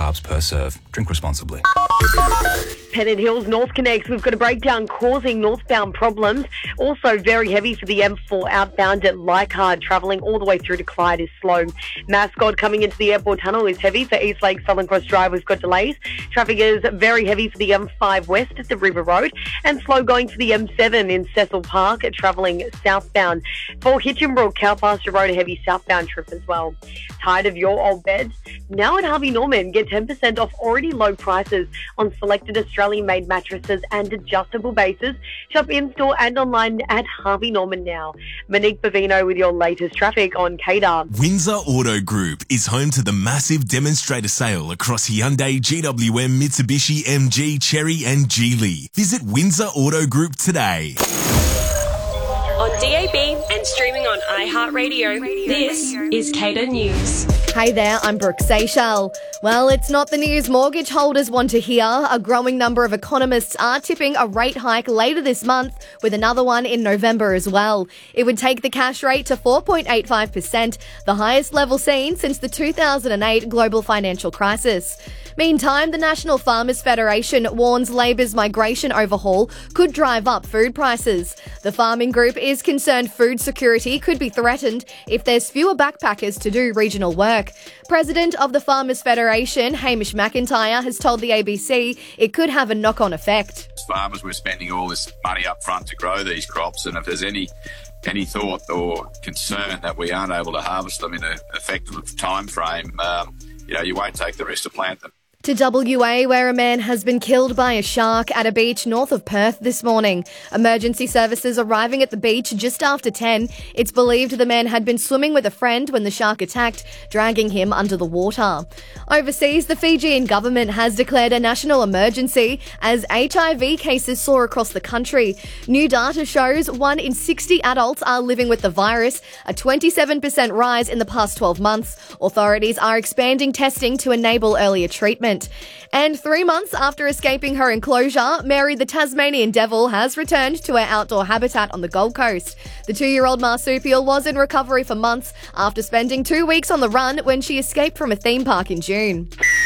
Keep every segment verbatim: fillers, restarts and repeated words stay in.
carbs per serve. Drink responsibly. Pennant Hills North Connects, we've got a breakdown causing northbound problems. Also very heavy for the M four outbound at Leichhardt, travelling all the way through to Clyde is slow. Mascot coming into the airport tunnel is heavy for East Lake Southern Cross Drive. We've got delays. Traffic is very heavy for the M five west at the River Road and slow going for the M seven in Cecil Park, travelling southbound. For Hitchinbrook, Cowpasture Road, a heavy southbound trip as well. Tired of your old beds? Now at Harvey Norman, get ten percent off already low prices on selected Australian-made mattresses and adjustable bases. Shop in-store and online at Harvey Norman now. Monique Bavino with your latest traffic on K D A R. Windsor Auto Group is home to the massive demonstrator sale across Hyundai, G W M, Mitsubishi, M G, Chery and Geely. Visit Windsor Auto Group today. On D A B and streaming on iHeartRadio, this is K D A News. Hey there, I'm Brooke Seychelles. Well, it's not the news mortgage holders want to hear. A growing number of economists are tipping a rate hike later this month, with another one in November as well. It would take the cash rate to four point eight five percent, the highest level seen since the two thousand eight global financial crisis. Meantime, the National Farmers Federation warns Labor's migration overhaul could drive up food prices. The farming group is concerned food security could be threatened if there's fewer backpackers to do regional work. President of the Farmers Federation, Hamish McIntyre, has told the A B C it could have a knock-on effect. Farmers, we're spending all this money up front to grow these crops, and if there's any any thought or concern that we aren't able to harvest them in an effective time frame, um, you know, you won't take the risk to plant them. To W A, where a man has been killed by a shark at a beach north of Perth this morning. Emergency services arriving at the beach just after ten. It's believed the man had been swimming with a friend when the shark attacked, dragging him under the water. Overseas, the Fijian government has declared a national emergency as H I V cases soar across the country. New data shows one in sixty adults are living with the virus, a twenty-seven percent rise in the past twelve months. Authorities are expanding testing to enable earlier treatment. And three months after escaping her enclosure, Mary the Tasmanian devil has returned to her outdoor habitat on the Gold Coast. The two-year-old marsupial was in recovery for months after spending two weeks on the run when she escaped from a theme park in June.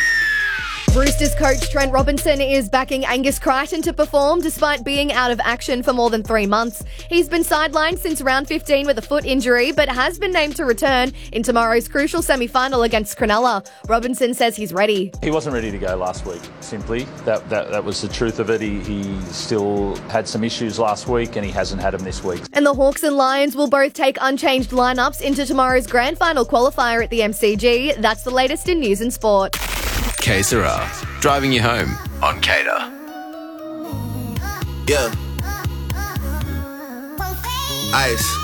Roosters coach Trent Robinson is backing Angus Crichton to perform despite being out of action for more than three months. He's been sidelined since round fifteen with a foot injury, but has been named to return in tomorrow's crucial semi-final against Cronulla. Robinson says he's ready. He wasn't ready to go last week, simply. That that, that was the truth of it. He, he still had some issues last week and he hasn't had them this week. And the Hawks and Lions will both take unchanged lineups into tomorrow's grand final qualifier at the M C G. That's the latest in news and sport. K D A R, driving you home on K D A R. Yeah. Ice.